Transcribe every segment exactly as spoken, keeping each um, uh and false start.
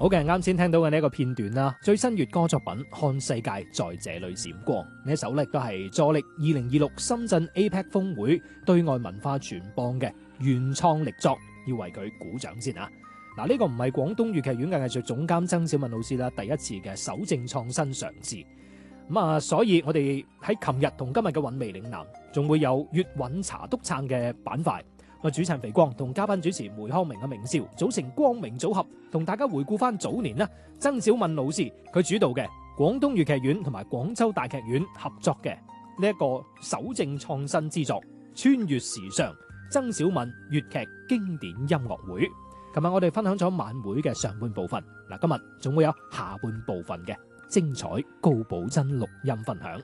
好嘅，啱先聽到嘅呢一個片段啦，最新粵歌作品《看世界在這裏閃光》呢一首咧，都係助力二零二六深圳 A P E C 峰會對外文化傳播嘅原創力作，要為佢鼓掌先啊！嗱，呢個唔係廣東粵劇院嘅藝術總監曾小敏老師啦，第一次嘅搜證創新嘗試。咁啊，所以我哋喺琴日同今日嘅韻味嶺南，仲會有粵韻茶督撐嘅板塊。我主持人肥光同嘉賓主持梅康明嘅明少組成光明組合，同大家回顧翻早年啦，曾小敏老師佢主導嘅廣東粵劇院同埋廣州大劇院合作嘅呢一個搜證創新之作《穿越時尚》曾小敏粵劇經典音樂會。琴日我哋分享咗晚會嘅上半部分，嗱，今日仲會有下半部分嘅精彩高保真錄音分享。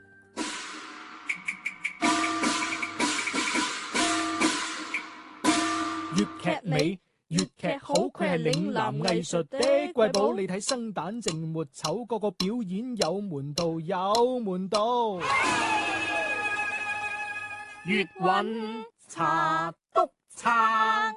粵劇美，粵劇好，佢係嶺南藝術的瑰寶。你睇生旦淨末丑，個個表演有門道，有門道。粵韻茶督撐。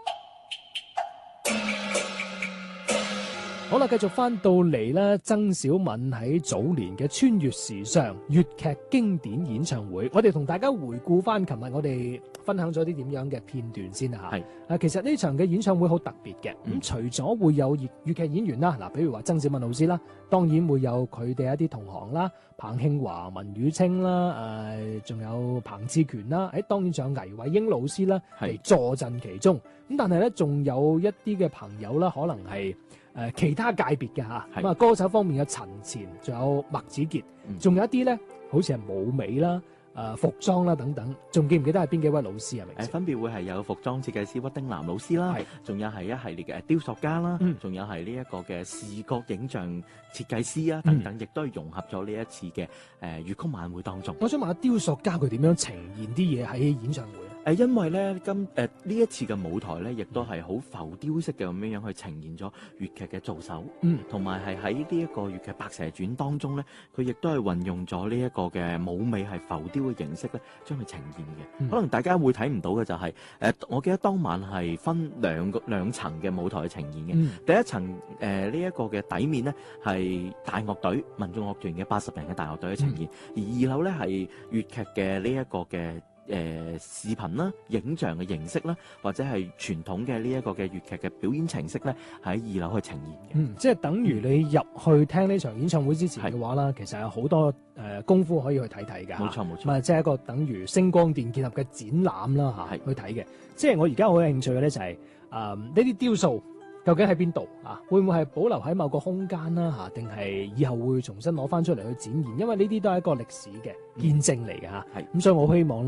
好啦，繼續翻到嚟啦，曾小敏喺早年嘅穿越時尚粵劇經典演唱會，我哋同大家回顧翻琴日我哋分享咗啲點樣嘅片段先啊吓。係啊，其實呢場嘅演唱會好特別嘅，咁、嗯、除咗會有粵粵劇演員啦，嗱，比如話曾小敏老師啦，當然會有佢哋一啲同行啦，彭慶華、文宇清啦，誒、呃，仲有彭志權啦，誒，當然仲有倪偉英老師啦，嚟坐鎮其中。咁但係咧，仲有一啲嘅朋友啦，可能係。誒、呃、其他界別嘅嚇，咁啊歌手方面有陳前，仲有麥子傑，仲、嗯、有一啲咧，好似係舞美啦、誒、呃、服裝啦等等，仲記唔記得係邊幾位老師啊？明？誒分別會係有服裝設計師屈丁南老師啦，仲有係一系列嘅雕塑家啦，仲、嗯、有係呢一個嘅視覺影像設計師啊等等，亦都係融合咗呢一次嘅誒粵曲晚會當中。 我想問下雕塑家佢點樣呈現啲嘢喺演唱會？ 誒，因為咧今誒呢、呃、一次嘅舞台咧，亦都係好浮雕式嘅咁樣樣去呈現咗粵劇嘅造手，嗯，同埋係喺呢一個粵劇《白蛇傳》當中咧，佢亦都係運用咗呢一個嘅舞美係浮雕嘅形式咧，將佢呈現嘅、嗯。可能大家會睇唔到嘅就係、是、誒、呃，我記得當晚係分兩個兩層嘅舞台去呈現嘅、嗯。第一層誒呢一個嘅底面咧係大樂隊民眾樂團嘅八十人嘅大樂隊去呈現，嗯、而二樓咧係粵劇嘅呢一個嘅。誒、呃、視頻啦、影像嘅形式啦，或者係傳統嘅呢一個嘅粵劇嘅表演程式咧，喺二樓去呈現嘅。嗯，即係等於你入去聽呢場演唱會之前嘅話啦，其實有好多誒、呃、功夫可以去睇睇㗎。冇錯冇錯，咁啊，即係一個等於聲光電結合嘅展覽啦嚇，去睇嘅。即係我而家好有興趣嘅咧就係誒呢啲雕塑。究竟喺邊度啊？會唔會係保留喺某個空間啦？嚇，定係以後會重新攞翻出嚟去展現？因為呢啲都係一個歷史嘅見證嚟嘅嚇。係咁，所以我希望